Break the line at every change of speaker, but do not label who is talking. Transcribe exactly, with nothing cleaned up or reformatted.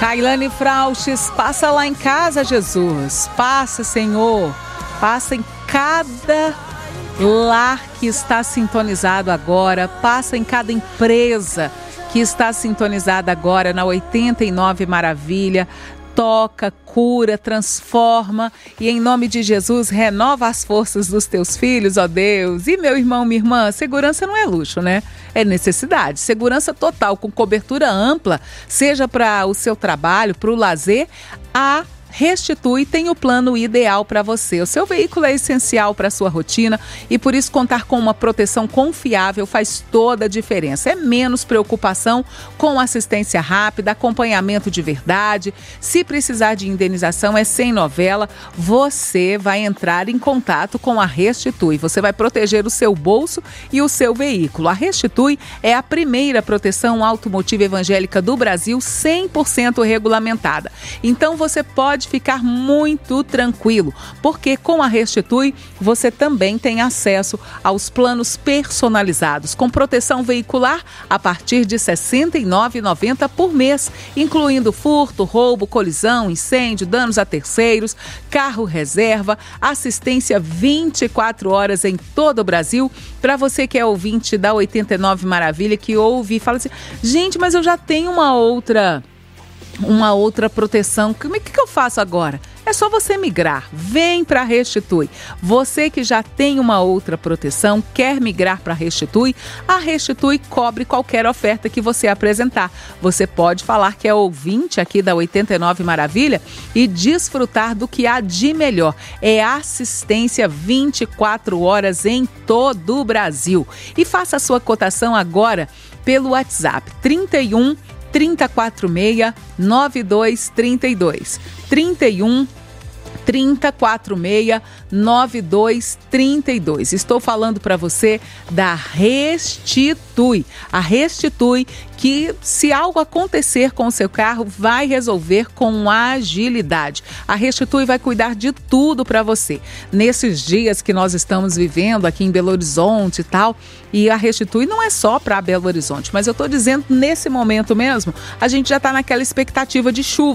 Kailane Frauches, passa lá em casa, Jesus. Passa, Senhor. Passa em cada lar que está sintonizado agora. Passa em cada empresa que está sintonizada agora na oitenta e nove Maravilha. Toca, cura, transforma e em nome de Jesus renova as forças dos teus filhos, ó Deus. E meu irmão, minha irmã, segurança não é luxo, né? É necessidade. Segurança total com cobertura ampla, seja para o seu trabalho, para o lazer, a Restitui tem o plano ideal para você. O seu veículo é essencial para a sua rotina e por isso contar com uma proteção confiável faz toda a diferença. É menos preocupação com assistência rápida, acompanhamento de verdade. Se precisar de indenização é sem novela. Você vai entrar em contato com a Restitui. Você vai proteger o seu bolso e o seu veículo. A Restitui é a primeira proteção automotiva evangélica do Brasil cem por cento regulamentada. Então você pode ficar muito tranquilo, porque com a Restitui você também tem acesso aos planos personalizados, com proteção veicular a partir de sessenta e nove reais e noventa centavos por mês, incluindo furto, roubo, colisão, incêndio, danos a terceiros, carro reserva, assistência vinte e quatro horas em todo o Brasil. Para você que é ouvinte da oitenta e nove Maravilha, que ouve e fala assim, gente, mas eu já tenho uma outra... uma outra proteção, como é que eu faço agora? É só você migrar, vem para a Restitui. Você que já tem uma outra proteção, quer migrar para a Restitui, a Restitui cobre qualquer oferta que você apresentar. Você pode falar que é ouvinte aqui da oitenta e nove Maravilha e desfrutar do que há de melhor. É assistência vinte e quatro horas em todo o Brasil. E faça a sua cotação agora pelo WhatsApp trinta e um, trinta e quatro seis, nove dois trinta e dois. trinta e um, trinta e quatro seis, nove dois trinta e dois. Estou falando para você da Restitui. A Restitui que, se algo acontecer com o seu carro, vai resolver com agilidade. A Restitui vai cuidar de tudo para você. Nesses dias que nós estamos vivendo aqui em Belo Horizonte e tal, e a Restitui não é só para Belo Horizonte, mas eu estou dizendo nesse momento mesmo, a gente já está naquela expectativa de chuva.